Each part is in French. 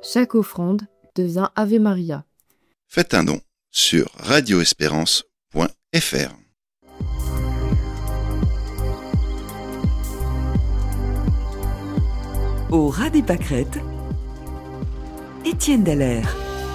Chaque offrande devient Ave Maria. Faites un don sur radioespérance.fr. Au ras des pâquerettes, Étienne Dallaire.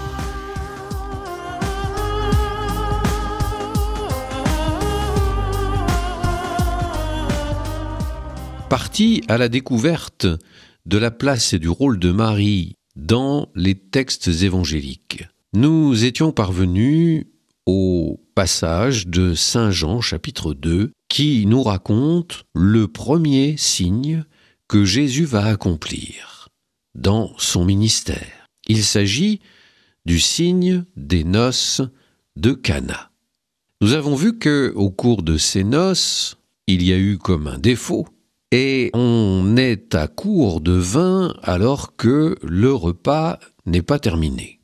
Parti à la découverte de la place et du rôle de Marie dans les textes évangéliques, nous étions parvenus au passage de Saint Jean chapitre 2 qui nous raconte le premier signe que Jésus va accomplir dans son ministère. Il s'agit du signe des noces de Cana. Nous avons vu qu'au cours de ces noces, il y a eu comme un défaut, et on est à court de vin alors que le repas n'est pas terminé.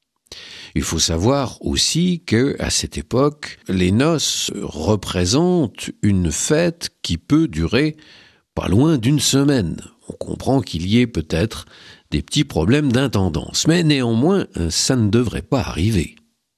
Il faut savoir aussi qu'à cette époque, les noces représentent une fête qui peut durer pas loin d'une semaine. On comprend qu'il y ait peut-être des petits problèmes d'intendance, mais néanmoins, ça ne devrait pas arriver.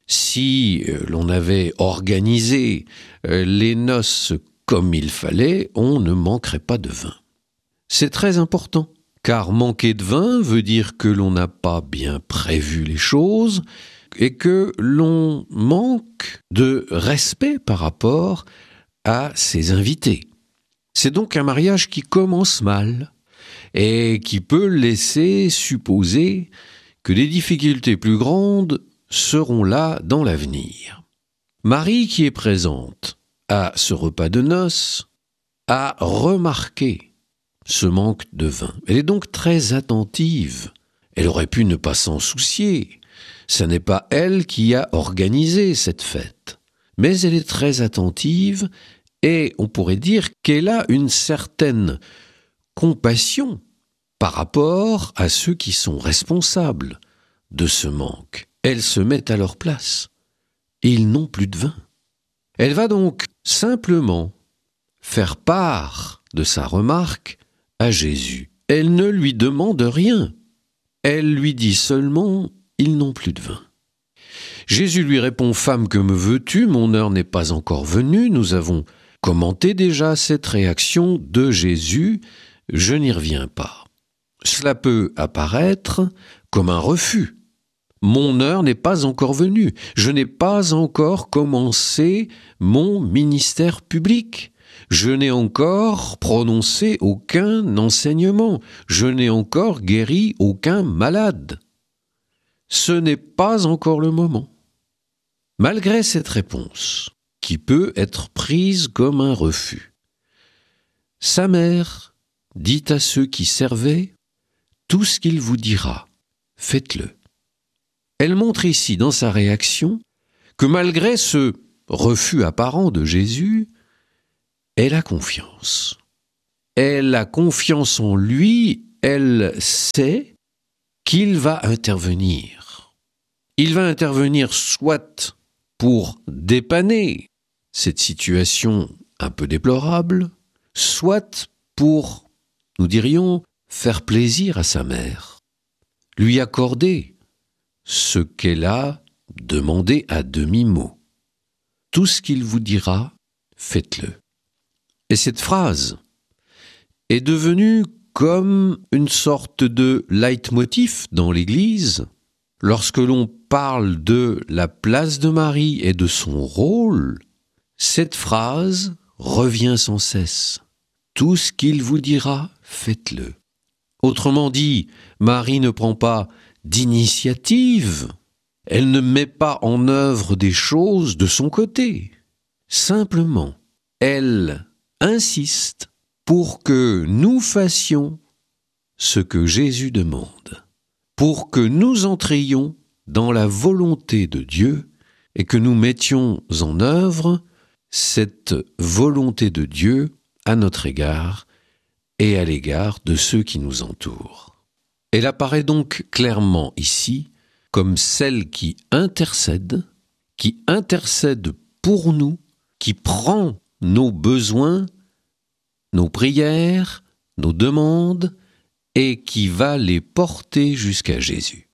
Si l'on avait organisé les noces comme il fallait, on ne manquerait pas de vin. C'est très important, car manquer de vin veut dire que l'on n'a pas bien prévu les choses et que l'on manque de respect par rapport à ses invités. C'est donc un mariage qui commence mal et qui peut laisser supposer que des difficultés plus grandes seront là dans l'avenir. Marie, qui est présente à ce repas de noces, a remarqué ce manque de vin. Elle est donc très attentive. Elle aurait pu ne pas s'en soucier. Ce n'est pas elle qui a organisé cette fête. Mais elle est très attentive et on pourrait dire qu'elle a une certaine compassion par rapport à ceux qui sont responsables de ce manque. Elle se met à leur place et ils n'ont plus de vin. Elle va donc simplement faire part de sa remarque à Jésus. Elle ne lui demande rien. Elle lui dit seulement « ils n'ont plus de vin ». Jésus lui répond « Femme, que me veux-tu ? Mon heure n'est pas encore venue. » Nous avons commenté déjà cette réaction de Jésus. Je n'y reviens pas. Cela peut apparaître comme un refus. Mon heure n'est pas encore venue. Je n'ai pas encore commencé mon ministère public. Je n'ai encore prononcé aucun enseignement. Je n'ai encore guéri aucun malade. Ce n'est pas encore le moment. Malgré cette réponse, qui peut être prise comme un refus, sa mère dit à ceux qui servaient « Tout ce qu'il vous dira, faites-le ». Elle montre ici dans sa réaction que malgré ce refus apparent de Jésus, elle a confiance. Elle a confiance en lui, elle sait qu'il va intervenir. Il va intervenir soit pour dépanner cette situation un peu déplorable, soit pour, nous dirions, faire plaisir à sa mère, lui accorder ce qu'elle a demandé à demi-mot. Tout ce qu'il vous dira, faites-le. Et cette phrase est devenue comme une sorte de leitmotiv dans l'Église. Lorsque l'on parle de la place de Marie et de son rôle, cette phrase revient sans cesse. Tout ce qu'il vous dira, faites-le. Autrement dit, Marie ne prend pas d'initiative, elle ne met pas en œuvre des choses de son côté. Simplement, elle insiste pour que nous fassions ce que Jésus demande, pour que nous entrions dans la volonté de Dieu et que nous mettions en œuvre cette volonté de Dieu à notre égard et à l'égard de ceux qui nous entourent. Elle apparaît donc clairement ici comme celle qui intercède pour nous, qui prend nos besoins, nos prières, nos demandes et qui va les porter jusqu'à Jésus.